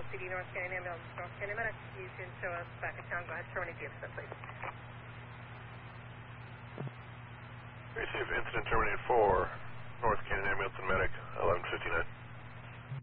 PD North Canyon Ambulance, North Canyon Medic. You can show us back in town. Go ahead, terminate the incident, please. Receive incident terminated for North Canyon Ambulance and Medic, 1159.